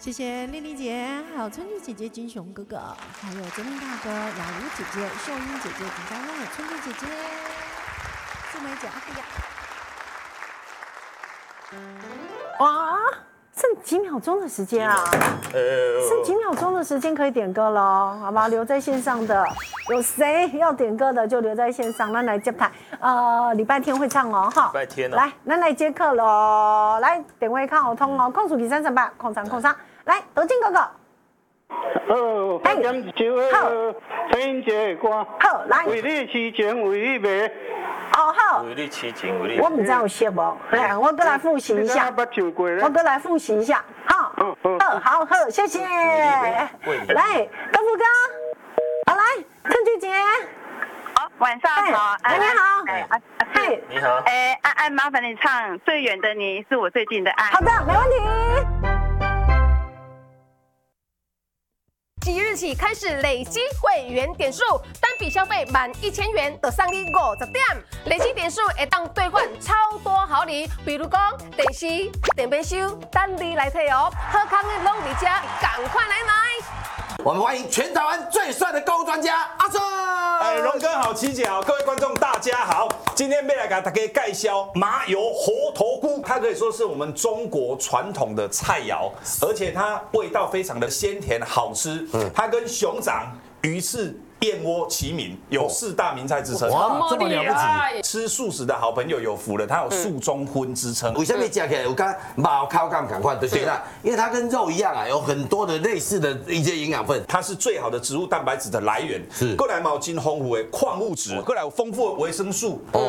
谢谢丽丽姐，还有春菊姐姐、金熊哥哥，还有泽明大哥、雅茹姐姐、秀英姐姐、景佳瑞、春菊姐姐、素梅姐、阿弟呀。 哇，剩几秒钟的时间啊！剩几秒钟的时间可以点歌了，好吧？留在线上的有谁要点歌的就留在线上，咱来接台。礼拜天会唱哦，哈。 礼拜天哦。 来，咱来接客喽。来，电话卡好通哦，控诉2 3 3 8，控3。来，德进哥哥。 8点一首陈英杰的歌。 好，来。 为你痴情为你迷。 哦好。 为你痴情为你。 我不知道有写不？哎，我过来复习一下。我过来复习一下，好。好，谢谢。来，高富哥，好来，陈菊姐。 好，晚上好。 你好。 嘿， 你好。 安，麻烦你唱《最远的你是我最近的爱》。 好的，没问题。 即日起开始累积会员点数，单笔消费满1000元就送你50点，累积点数会当兑换超多好礼，比如讲电视、电杯收，等你来退哦。好康的拢在家，赶快来买！ 我们欢迎全台湾最帅的购物专家阿正。 龙哥好，七姐好，各位观众大家好。今天要来给大家介绍麻油活头菇，它可以说是我们中国传统的菜肴，而且它味道非常的鲜甜好吃。它跟熊掌、鱼翅、燕窝齐名，有4大名菜之称。 哇，这么了不起！ 吃素食的好朋友有福了，它有素中荤之称。 为什么吃起来有跟马烤干赶快？对啦，因为它跟肉一样啊，有很多的类似的一些营养分。 它是最好的植物蛋白质的来源， 是。 过来毛巾丰富的矿物质，过来有丰富的维生素，